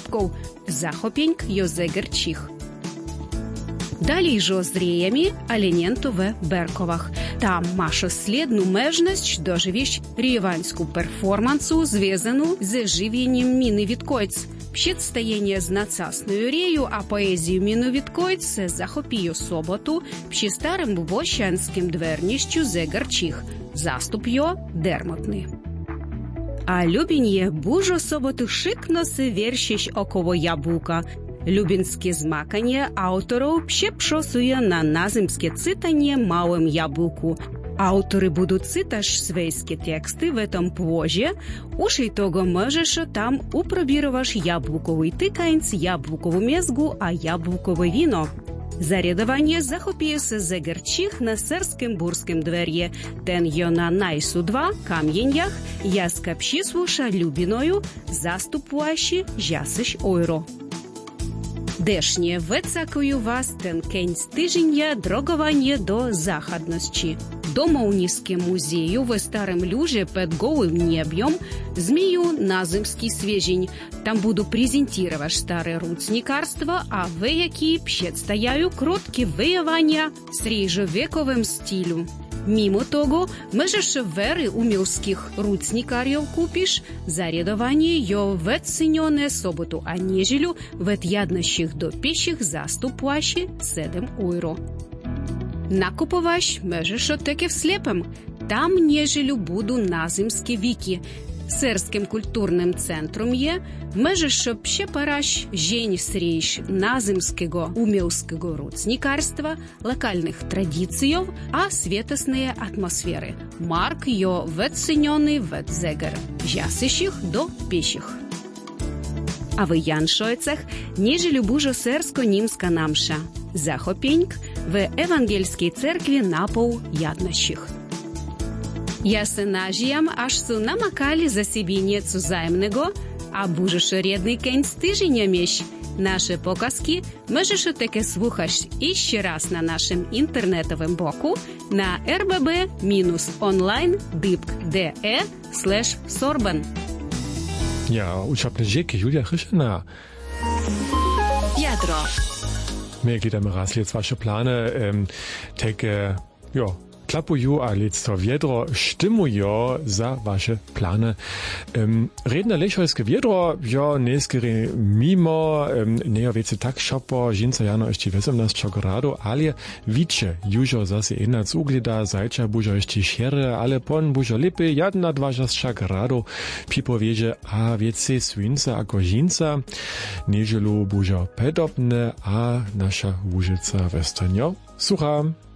Łuczków, Zachopienk jo Zegerčich. Далі ж озріями, але нєнто в Берковах. Там маша слідну межність доживіш ріванську перформансу, зв'язану з живінням Міни Віткойц. Przedstawienie z nacasnою рею, а поезію Міну Віткойц захопію соботу przy старим Wosianskim dwernišću Zegerčich. Zastup jo dermotny. A Lubinje bužo sobotu šikno se wierszyś około jabłka. Lubinskie zmakanie autorów przeprzosuje na nazymskie cytanie małym jabłku. Autory будуть czytać swojskie teksty w tym płozie, uż tego możesz tam upróbierować jabłkowy tykańc, jabłkową miezgu, a jabłkowe wino. Зарядування захопіюся Zegerčich на Серским-Бурским двер'є, ten jo na najsu 2 кам'єнях, яска пшіслуша Любіною, заступуаші жасиш ойро. Дешнє вецакую вас ten кінць тижня drogowanie do західності. Домовницьке музею в Старим Люже під голим неб'єм змію назимський свежень. Там буду презентировать старое руцникарство, а вояки przedstawiają krótkie wyjawania w srednjowieковym stylu. Mimo tego, możesz wery umiejskich rucnikarów kupisz, zarяdowanie jo wycenione sobotu a niedzielu w jednostkach do pieszych zastupłasie 7 euro. Nakupować możesz takie w slepem. Tam niedzielu budu nazymskie wiki. Серским культурним центром є, можеш препараш жень срейш назимського умілського руцникарства, локальних традицій, а святосної атмосфери. Марк йо веценьоний ветзегер, жасищих до піших. А в Яншойцах ніжелю бужо серско-німська намша. Захопеньк в Евангельській церкві напов яднощих. Ja se nažijam, až su namakali za sibinjecu zajemnego, a bužeš redni keń tyžinia mieć. Nasze pokazki możesz takie słuchać jeszcze raz na naszym internetowym boku na rbb-online.de/sorben. Ja, uczapne dzięki, Julia Chyszena. Jadro. My gledamy raz jetzt wasze plany, takie, klapuju, a lecto wiedro štimujo za waše plany. Redne lešojske wiedro, neskeri mimo, nejo vece tak šopo, žinca jano ešte 18 gradu, ale viče, južo zase enac ugleda, zajča bužo ešte šere, ale pon bužo lepe, 21 gradu, připoveže a vece svinca ako žinca, neželu bužo pedobne, a naša Łužica westanjo sucha.